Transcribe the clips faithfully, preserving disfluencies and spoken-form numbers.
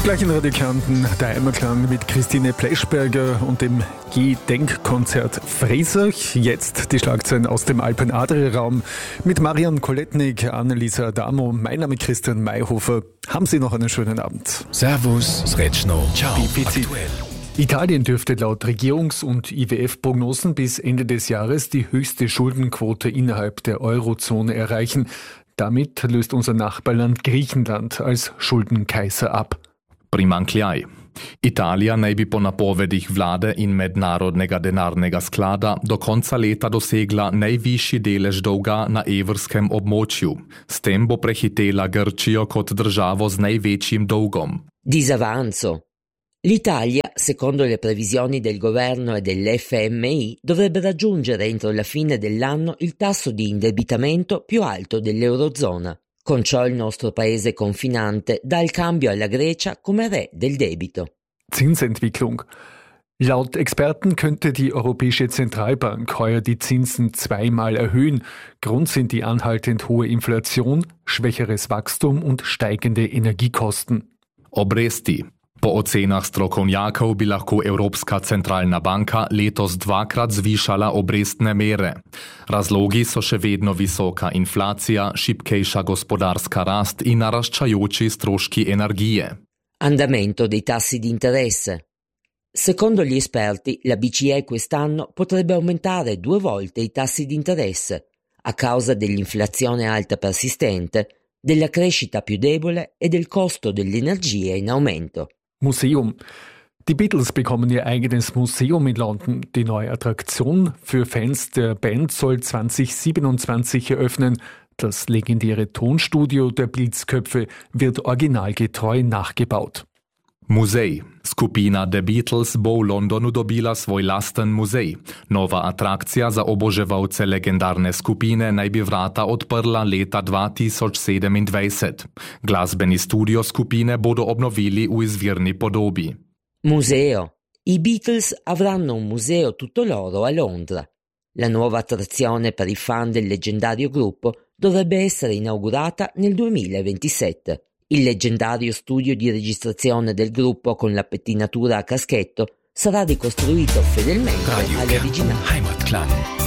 Gleich in Radikanten der Eimerklang mit Christine Pleschberger und dem Gedenkkonzert Fressach. Jetzt die Schlagzeilen aus dem Alpen-Adria-Raum mit Marian Koletnik, Annelisa Adamo. Mein Name ist Christian Mayhofer. Haben Sie noch einen schönen Abend. Servus, Sretschno, ciao, B P C. Aktuell. Italien dürfte laut Regierungs- und I W F-Prognosen bis Ende des Jahres die höchste Schuldenquote innerhalb der Eurozone erreichen. Damit löst unser Nachbarland Griechenland als Schuldenkaiser ab. Primanjkljaj. Italija naj bi po napovedih vlade in mednarodnega denarnega sklada do konca leta dosegla najvišji delež dolga na evrskem območju. S tem bo prehitela Grčijo kot državo z največjim dolgom. Disavanzo. L'Italia, secondo le previsioni del governo e dell'F M I, dovrebbe raggiungere entro la fine dell'anno il tasso di indebitamento più alto dell'Eurozona. Con ciò il nostro paese confinante dà il cambio alla Grecia come re del debito. Zinsentwicklung. Laut Experten könnte die Europäische Zentralbank heuer die Zinsen zweimal erhöhen. Grund sind die anhaltend hohe Inflation, schwächeres Wachstum und steigende Energiekosten. Obresti. Po ocenah strokovnjakov bi lahko Evropska centralna banka letos dvakrat zvišala obrestne mere. Razlogi so še vedno visoka inflacija, šibkejša gospodarska rast in naraščajoči stroški energije. Andamento dei tassi di interesse. Secondo gli esperti, la B C E quest'anno potrebbe aumentare due volte i tassi di interesse a causa dell'inflazione alta persistente, della crescita più debole e del costo dell'energia in aumento. Museum. Die Beatles bekommen ihr eigenes Museum in London. Die neue Attraktion für Fans der Band soll zwanzig siebenundzwanzig eröffnen. Das legendäre Tonstudio der Blitzköpfe wird originalgetreu nachgebaut. Muzej. Skupina The Beatles bo v Londonu dobila svoj lasten muzej. Nova atrakcija za oboževalce legendarne skupine naj bi vrata odprla leta dva tisoč sedemindvajset. Glasbeni studio skupine bodo obnovili v izvirni podobi. Museo. I Beatles avranno un museo tutto loro a Londra. La nuova attrazione per i fan del leggendario gruppo dovrebbe essere inaugurata nel duemilaventisette. Il leggendario studio di registrazione del gruppo con la pettinatura a caschetto sarà ricostruito fedelmente all'originale. Heimatklang.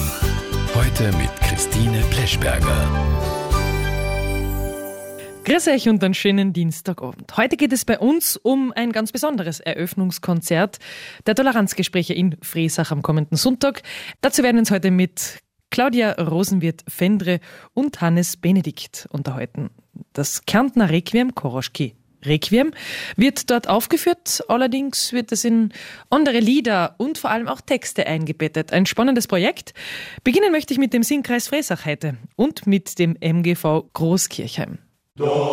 Heute mit Christine Pleschberger. Grüß euch und einen schönen Dienstagabend. Heute geht es bei uns um ein ganz besonderes Eröffnungskonzert der Toleranzgespräche in Fressach am kommenden Sonntag. Dazu werden wir uns heute mit Claudia Rosenwirt-Fendre und Hannes Benedikt unterhalten. Das Kärntner Requiem Koroschki Requiem wird dort aufgeführt, allerdings wird es in andere Lieder und vor allem auch Texte eingebettet. Ein spannendes Projekt. Beginnen möchte ich mit dem Singkreis Fressach heute und mit dem M G V Großkirchheim.